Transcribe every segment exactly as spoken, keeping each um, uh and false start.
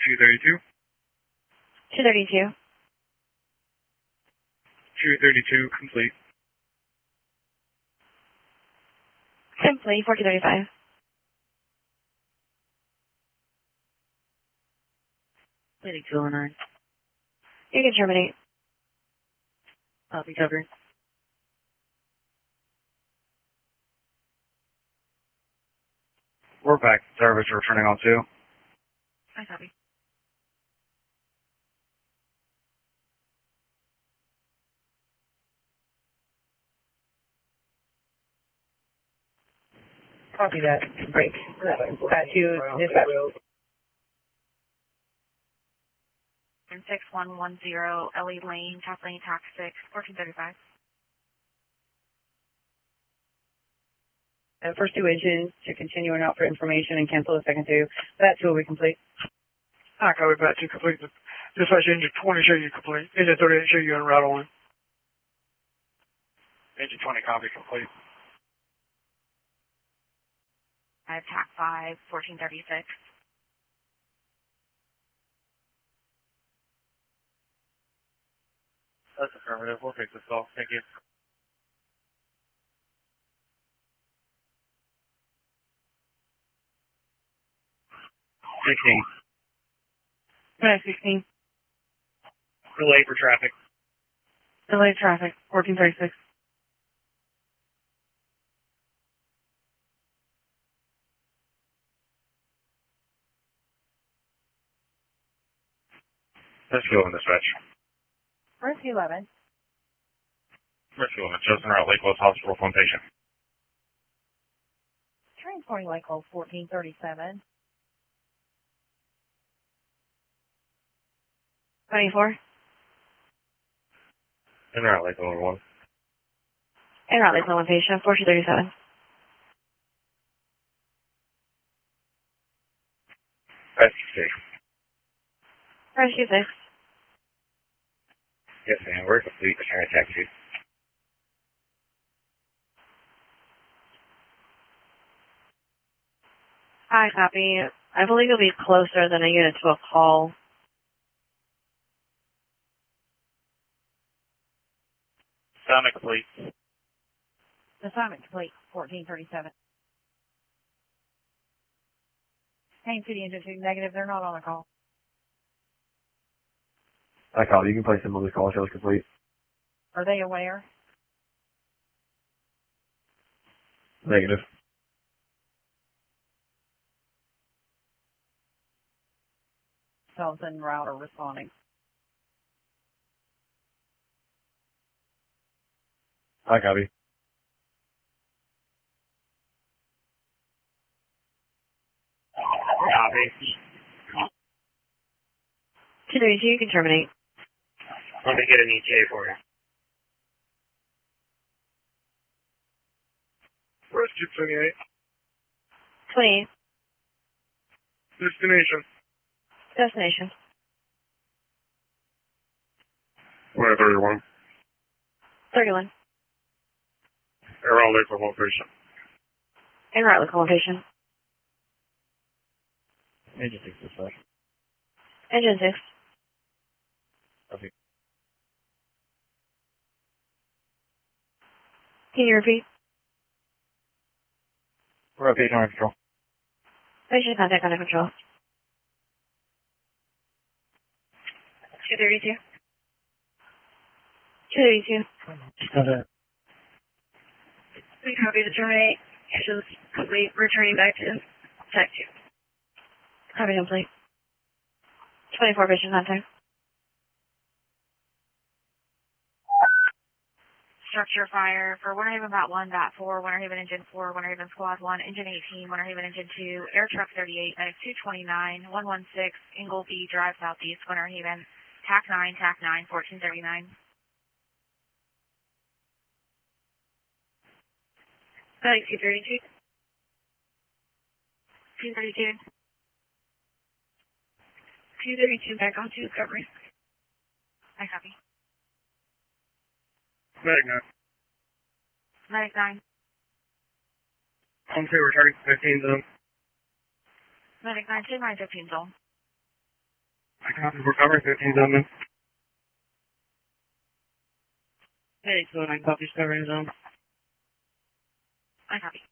two thirty-two. two thirty-two. two thirty-two, complete. Complete, four two thirty-five. Landing two oh nine. You can terminate. Copy, cover. We're back to service, returning on two. I copy. Copy that. Break. Back to dispatch. six one one zero Ellie Lane, Kathleen Tax six, fourteen thirty-five. The first two engines to continue and out for information and cancel the second two. That two will be complete. I copy back to complete. Dispatch engine twenty, show you complete. Engine thirty-eight, show you en route on. Engine twenty, copy, complete. I have T A C five, fourteen thirty-six. That's affirmative. We'll take this call. Thank you. sixteen. Right, sixteen. Relay for traffic. Delay traffic, fourteen thirty-six. Let's go in dispatch. Mercy eleven. Mercy eleven, Justin Route, Lake West Hospital, one patient. Transporting Lake Hole, fourteen thirty-seven. twenty-four. En route, Lake West one. En route, Lake one patient, fourteen thirty-seven. Rescue six. Rescue six. Yes, ma'am. We're complete. Return taxi. Hi, copy. I believe you'll be closer than a unit to a call. Assignment complete. Assignment complete, fourteen thirty-seven. Kane City Engine two, negative, they're not on the call. I copy. You can place them on this call. Show is complete. Are they aware? Negative. Cells en route are responding. I copy. Copy. two thirty-two, you can terminate. Let me get an E T A for you. Rescue twenty-eight. twenty-eight. Destination. Destination. Where thirty-one. thirty-one. Around Lake for one patient. En route, Lake one patient. Engine six dispatch. Engine six. Copy. Can you repeat? We're at patient under control. Patient contact under control. two thirty-two. two thirty-two. Okay. We copy the terminate. Actions complete. Returning back to tech two. Copy complete. twenty-four patient contact. Structure fire for Winter Haven Bat one, Bat four, Winter Haven Engine four, Winter Haven Squad one, Engine eighteen, Winter Haven Engine two, Air Truck thirty-eight, Medic two twenty-nine, one one six, Ingleby Drive Southeast, Winter Haven, T A C nine, T A C nine, fourteen thirty-nine. Medic two thirty-two. two thirty-two. two thirty-two back on two, covering. I copy. Medic nine. Medic nine. Home two, returning to fifteen zone. Medic nine, two nine fifteen zone. We're covering fifteen zone. Hey, two oh nine, copies covering zone. I copy.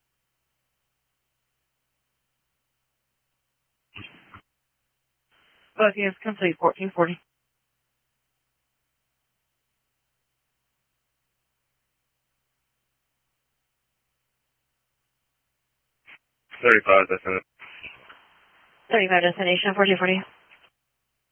Booking is complete, fourteen forty. thirty-five, that's it. thirty-five destination, fourteen forty.